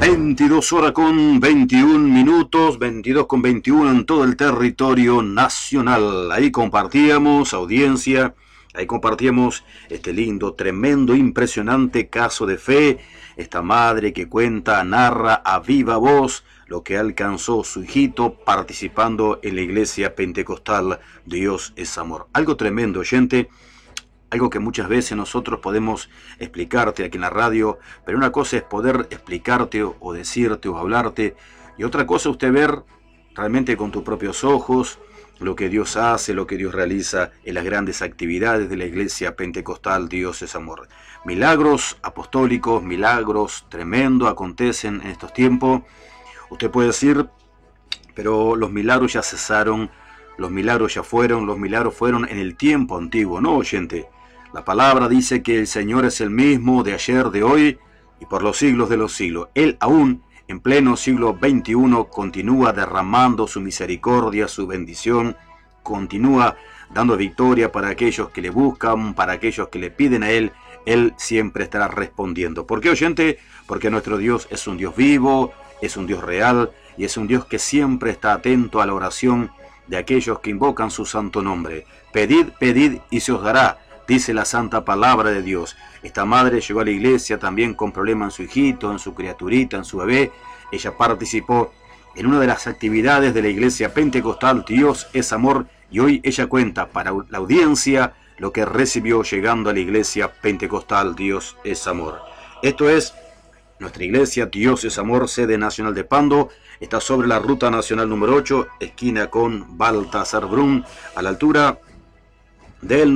22 horas con 21 minutos, 22 con 21 en todo el territorio nacional. Ahí compartíamos, audiencia, ahí compartíamos este lindo, tremendo, impresionante caso de fe. Esta madre que cuenta, narra a viva voz lo que alcanzó su hijito participando en la iglesia pentecostal Dios es Amor. Algo tremendo, oyente. Algo que muchas veces nosotros podemos explicarte aquí en la radio, pero una cosa es poder explicarte o decirte o hablarte, y otra cosa es usted ver realmente con tus propios ojos lo que Dios hace, lo que Dios realiza en las grandes actividades de la iglesia pentecostal Dios es Amor. Milagros apostólicos, milagros tremendos acontecen en estos tiempos. Usted puede decir, pero los milagros ya cesaron, los milagros ya fueron, los milagros fueron en el tiempo antiguo. No, oyente. La palabra dice que el Señor es el mismo de ayer, de hoy y por los siglos de los siglos. Él aún en pleno siglo XXI continúa derramando su misericordia, su bendición, continúa dando victoria para aquellos que le buscan, para aquellos que le piden a Él. Él siempre estará respondiendo. ¿Por qué, oyente? Porque nuestro Dios es un Dios vivo, es un Dios real y es un Dios que siempre está atento a la oración de aquellos que invocan su santo nombre. Pedid, pedid y se os dará, dice la santa palabra de Dios. Esta madre llegó a la iglesia también con problemas en su hijito, en su criaturita, en su bebé. Ella participó en una de las actividades de la iglesia pentecostal Dios es Amor, y hoy ella cuenta para la audiencia lo que recibió llegando a la iglesia pentecostal Dios es Amor. Esto es nuestra iglesia Dios es Amor, sede nacional de Pando. Está sobre la ruta nacional número 8, esquina con Baltasar Brum, a la altura del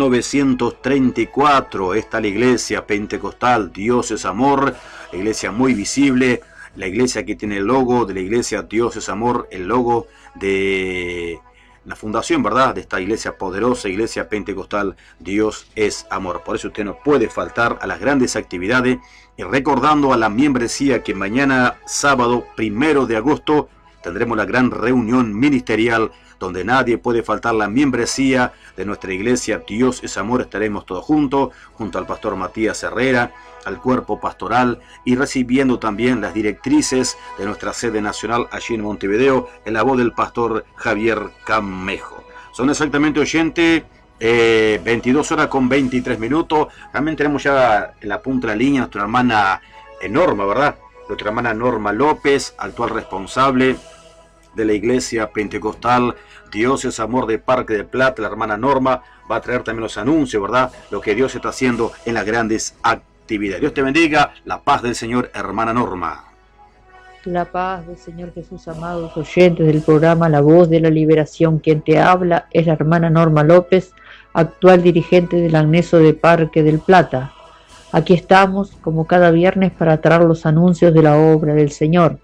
934. Está la iglesia pentecostal Dios es Amor, la iglesia muy visible, la iglesia que tiene el logo de la iglesia Dios es Amor, el logo de la fundación, ¿verdad?, de esta iglesia poderosa, iglesia pentecostal Dios es Amor. Por eso usted no puede faltar a las grandes actividades, y recordando a la membresía que mañana sábado 1 de agosto tendremos la gran reunión ministerial donde nadie puede faltar. La membresía de nuestra iglesia Dios es Amor. Estaremos todos juntos, junto al pastor Matías Herrera, al cuerpo pastoral, y recibiendo también las directrices de nuestra sede nacional allí en Montevideo, en la voz del pastor Javier Camejo. Son exactamente, oyente, 22 horas con 23 minutos. También tenemos ya en la punta de la línea nuestra hermana Norma, ¿verdad? Nuestra hermana Norma López, actual responsable de la iglesia pentecostal Dios es Amor de Parque del Plata. La hermana Norma va a traer también los anuncios, ¿verdad?, lo que Dios está haciendo en las grandes actividades. Dios te bendiga, la paz del Señor, hermana Norma. La paz del Señor Jesús, amados oyentes del programa La Voz de la Liberación. Quien te habla es la hermana Norma López, actual dirigente del Agneso de Parque del Plata. Aquí estamos, como cada viernes, para traer los anuncios de la obra del Señor.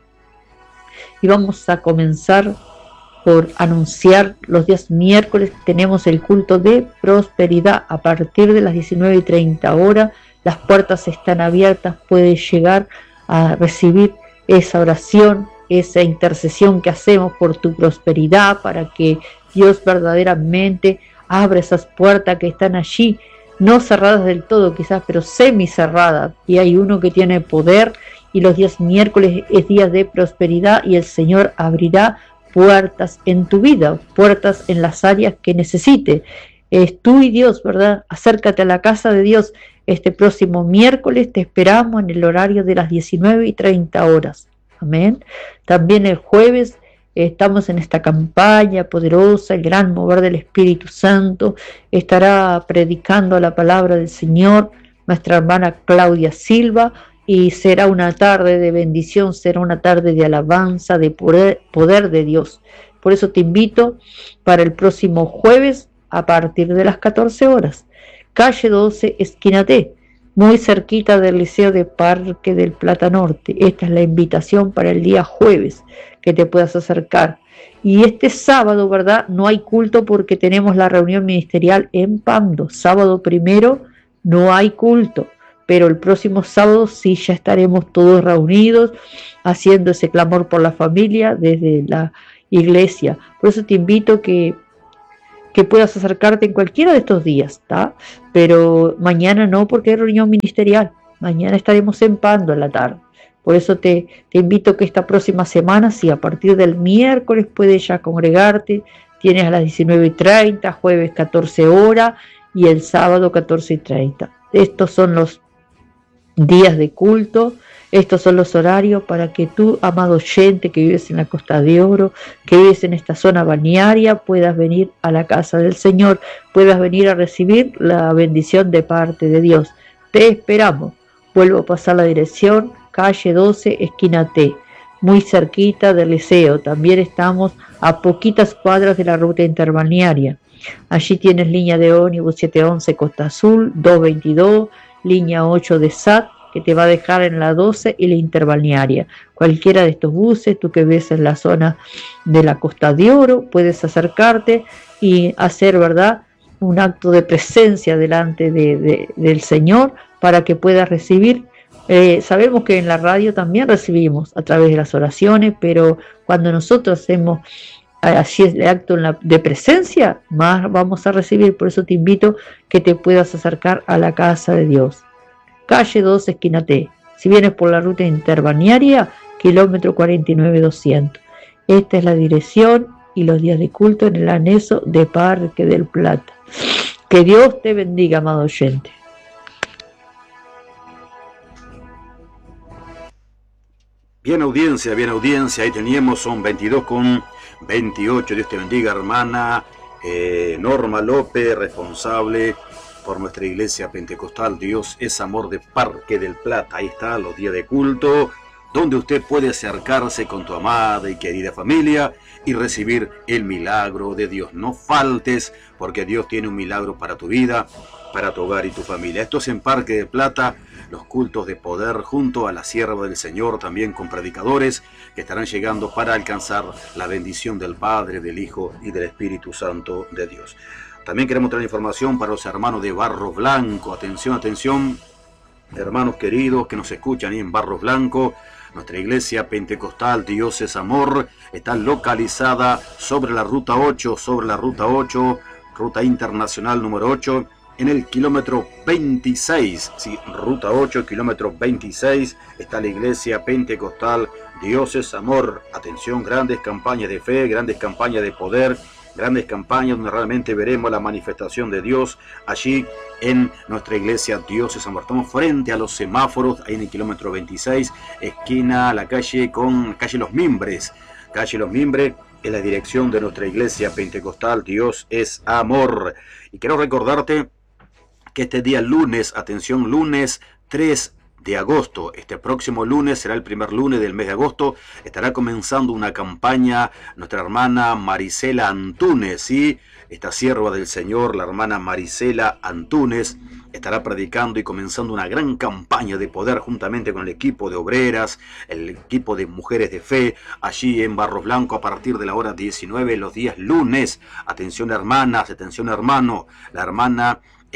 Y vamos a comenzar por anunciar los días miércoles. Tenemos el culto de prosperidad a partir de las 19:30 horas. Las puertas están abiertas, puedes llegar a recibir esa oración, esa intercesión que hacemos por tu prosperidad, para que Dios verdaderamente abra esas puertas que están allí, no cerradas del todo quizás, pero semi cerradas, y hay uno que tiene poder, y los días miércoles es días de prosperidad, y el Señor abrirá puertas en tu vida, puertas en las áreas que necesites. Es tú y Dios, ¿verdad? Acércate a la casa de Dios. Este próximo miércoles te esperamos en el horario de las 19:30 horas. Amén. También el jueves estamos en esta campaña poderosa, el gran mover del Espíritu Santo. Estará predicando la palabra del Señor nuestra hermana Claudia Silva, y será una tarde de bendición, será una tarde de alabanza, de poder de Dios. Por eso te invito para el próximo jueves a partir de las 14 horas. Calle 12, esquina T, muy cerquita del Liceo de Parque del Plata Norte. Esta es la invitación para el día jueves, que te puedas acercar. Y este sábado, ¿verdad?, no hay culto porque tenemos la reunión ministerial en Pando. Sábado 1 no hay culto, pero el próximo sábado sí ya estaremos todos reunidos haciendo ese clamor por la familia desde la iglesia. Por eso te invito que puedas acercarte en cualquiera de estos días, ¿está? Pero mañana no, porque hay reunión ministerial. Mañana estaremos en Pando en la tarde. Por eso te invito que esta próxima semana, si a partir del miércoles puedes ya congregarte, tienes a las 19:30, jueves 14 horas y el sábado 14:30. Estos son los días de culto, estos son los horarios para que tú, amado oyente que vives en la Costa de Oro, que vives en esta zona balnearia, puedas venir a la casa del Señor, puedas venir a recibir la bendición de parte de Dios. Te esperamos. Vuelvo a pasar la dirección, calle 12, esquina T, muy cerquita del liceo. También estamos a poquitas cuadras de la ruta interbalnearia. Allí tienes línea de ómnibus 711 Costa Azul, 222, línea 8 de SAT, que te va a dejar en la 12 y la interbalnearia. Cualquiera de estos buses, tú que ves en la zona de la Costa de Oro, puedes acercarte y hacer, ¿verdad?, un acto de presencia delante del Señor para que puedas recibir. Sabemos que en la radio también recibimos a través de las oraciones, pero cuando nosotros hacemos así el acto de presencia, más vamos a recibir. Por eso te invito que te puedas acercar a la casa de Dios. Calle 2, esquina T. Si vienes por la ruta interbalnearia, kilómetro 49,200. Esta es la dirección y los días de culto en el anexo de Parque del Plata. Que Dios te bendiga, amado oyente. Bien audiencia, ahí teníamos, son 22:28, Dios te bendiga, hermana Norma López, responsable por nuestra iglesia pentecostal, Dios es Amor de Parque del Plata. Ahí está, los días de culto, donde usted puede acercarse con tu amada y querida familia y recibir el milagro de Dios. No faltes, porque Dios tiene un milagro para tu vida, para tu hogar y tu familia. Esto es en Parque del Plata, los cultos de poder junto a la sierva del Señor, también con predicadores que estarán llegando para alcanzar la bendición del Padre, del Hijo y del Espíritu Santo de Dios. También queremos traer información para los hermanos de Barro Blanco. Atención, atención, hermanos queridos que nos escuchan ahí en Barro Blanco. Nuestra iglesia pentecostal Dios es Amor está localizada sobre la ruta 8, ruta internacional número 8, en el kilómetro 26, sí, ruta 8, kilómetro 26, está la iglesia pentecostal Dios es Amor. Atención, grandes campañas de fe, grandes campañas de poder, grandes campañas donde realmente veremos la manifestación de Dios allí en nuestra iglesia Dios es Amor. Estamos frente a los semáforos, ahí en el kilómetro 26, esquina la calle con calle Los Mimbres. Calle Los Mimbres es la dirección de nuestra iglesia pentecostal Dios es Amor. Y quiero recordarte que este día lunes, atención, lunes 3 de agosto, este próximo lunes será el primer lunes del mes de agosto, estará comenzando una campaña nuestra hermana Marisela Antúnez, ¿sí? Esta sierva del Señor, la hermana Marisela Antúnez, estará predicando y comenzando una gran campaña de poder juntamente con el equipo de obreras, el equipo de mujeres de fe, allí en Barro Blanco a partir de la hora 19, los días lunes. Atención hermanas, atención hermano, la hermana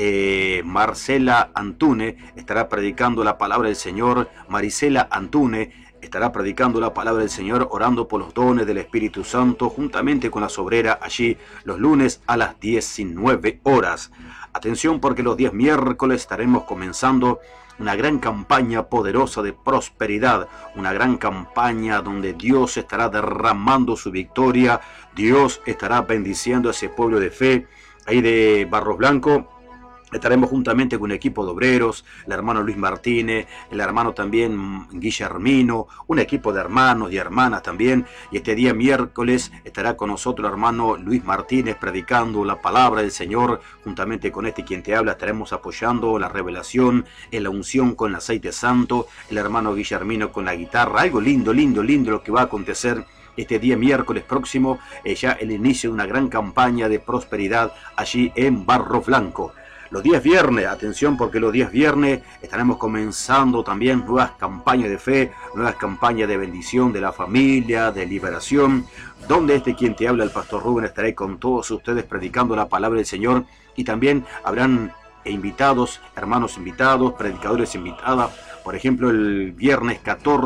Marcela Antúnez estará predicando la palabra del Señor. Marisela Antúnez estará predicando la palabra del Señor, orando por los dones del Espíritu Santo, juntamente con las obreras allí los lunes a las 19 horas. Atención, porque los días miércoles estaremos comenzando una gran campaña poderosa de prosperidad, una gran campaña donde Dios estará derramando su victoria, Dios estará bendiciendo a ese pueblo de fe ahí de Barros Blanco. Estaremos juntamente con un equipo de obreros, el hermano Luis Martínez, el hermano también Guillermino, un equipo de hermanos y hermanas también. Y este día miércoles estará con nosotros el hermano Luis Martínez predicando la palabra del Señor. Juntamente con este quien te habla estaremos apoyando la revelación, en la unción con el aceite santo, el hermano Guillermino con la guitarra. Algo lindo, lindo, lindo lo que va a acontecer este día miércoles próximo, ya el inicio de una gran campaña de prosperidad allí en Barro Blanco. Los días viernes, atención, porque los días viernes estaremos comenzando también nuevas campañas de fe, nuevas campañas de bendición de la familia, de liberación, donde quien te habla, el pastor Rubén, estaré con todos ustedes predicando la palabra del Señor, y también habrán invitados, hermanos invitados, predicadores invitados. Por ejemplo, el viernes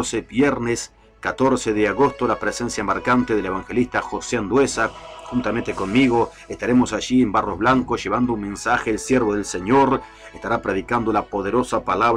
14 de agosto, la presencia marcante del evangelista José Anduesa. Juntamente conmigo estaremos allí en Barros Blancos llevando un mensaje. El siervo del Señor estará predicando la poderosa palabra